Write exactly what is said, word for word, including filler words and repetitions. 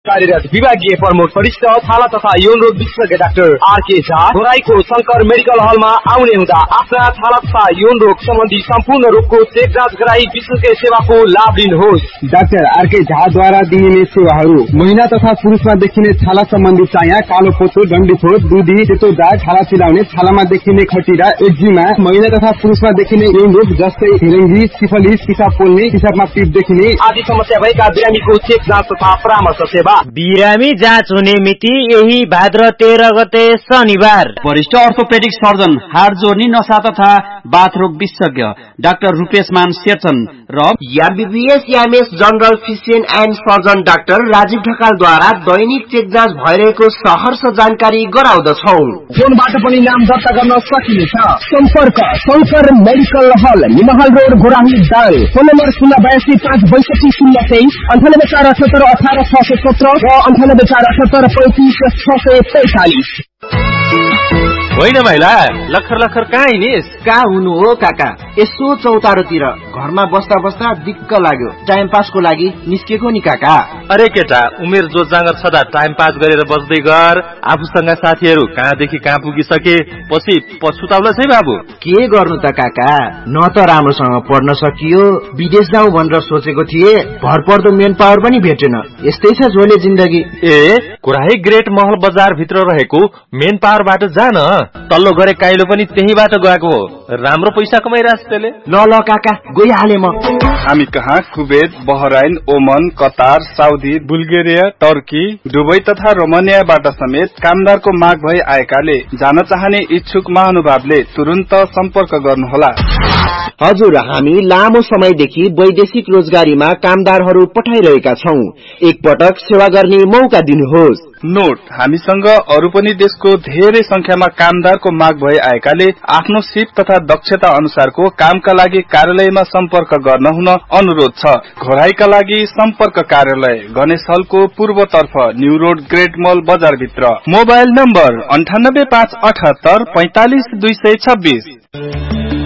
कार्यरत विभागीय प्रमुख वरिष्ठ छाला तथा यौन रोग विशेषज्ञ doctor RK Jha घोराईको Shankar medical हलमा आउने हुँदा आफ्ना छाला तथा यौन रोग सम्बन्धी सम्पूर्ण रोगको चेक जाँच गराई विशेषज्ञ सेवाको लाभ लिनुहोस्। डाक्टर आरके झाद्वारा दिइने सेवाहरू महिला तथा पुरुषमा देखिने छाला सम्बन्धी चाया, कालो पोतो, डन्डीफोर, दुधी, सेतो दाग, छाला चिलाउने, छालामा देखिने खटिरा, एक्जिमा, महिला तथा पुरुषमा देखिने यौन रोग जस्तै हेरेङ्गी, सिफलिस, पिसाब पोल्ने, पिसाबमा पिप देखिने आदि समस्या भएका बिरामीको चेक जाँच तथा परामर्श सेवा। बिरामी जाँच हुने मिति यही भाद्र तेह्र गते शनिबार। वरिष्ठ अर्थोपेडिक सर्जन, हाड जोड्ने, नसा तथा बाथरोग विशेषज्ञ डाक्टर रूपेश मान शेरचन र MBBS MS general physician and surgeon doctor Rajiv ढकालद्वारा Dainik check जाँच भइरहेको सहर्ष जानकारी गराउँदछौं। फोनबाट पनि नाम दर्ता गर्न सकिनेछ। सम्पर्क शंकर मेडिकल हल, निमहल road, Ghorahi Dang. Phone number शून्य बयासी पाँच बैसठी शून्य तेइस, अन्ठानब्बे चार अठहत्तर अठार छ सय सत्र र अन्ठानब्बे चार अठहत्तर पैंतिस छ सय पैंतालिस। होइन महिला, लखर लखर कहाँ हिँडिस? कहाँ हुनु हो काका, यसो चौतारोतिर घरमा बस्दा बस्दा दिक्क लाग्यो, टाइम पासको लागि निस्केको नि काका। अरे केटा, उमेर जो जाँगर छदा टाइम पास गरेर बस्दै गर। आफूसँग साथीहरू कहाँदेखि कहाँ पुगिसके, पछि पछुताउला छै बाबु। के गर्नु त काका, न त राम्रोसँग पढ्न सकियो, विदेश जाउँ भनेर सोचेको थिए, भरपर्दो मेन पावर पनि भेटेन। यस्तै छ झोले जिन्दगी। ए कुराही ग्रेट महल बजार भित्र रहेको मेन पावरबाट जान, तल्लो गरे काइलो पनि त्यहीबाट गएको हो। राम्रो पैसा कमाइरहेछ त्यसले। ल ल काका, गइहाले म। हामी कहाँ कुवेत, बहराइन, ओमन, Qatar, Saudi, Bulgaria, Turkey, Dubai तथा रोमानियाबाट समेत कामदारको माग भई आएकाले जान चाहने इच्छुक महानुभावले तुरुन्त सम्पर्क गर्नुहोला। हजुर, हामी लामो समयदेखि वैदेशिक रोजगारीमा कामदारहरू पठाइरहेका छौं। एकपटक सेवा गर्ने मौका दिनुहोस्। नोट, हामीसँग अरू पनि देशको धेरै संख्यामा कामदारको माग भई आएकाले आफ्नो सिप तथा दक्षता अनुसारको कामका लागि कार्यालयमा सम्पर्क गर्न हुन अनुरोध छ। घोराईका लागि सम्पर्क कार्यालय गणेश हलको पूर्वतर्फ न्यू रोड ग्रेट मल बजार भित्र। मोबाइल नम्बर अन्ठानब्बे पाँच अठहत्तर पैंतालिस दुई सय छब्बीस।